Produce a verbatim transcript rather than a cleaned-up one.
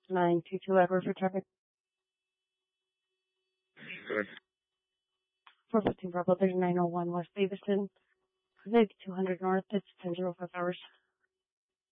nine two two Edward for traffic. Good. four fifteen Bravo thirty-nine oh one West Davidson. Zig two hundred North, it's ten oh five hours.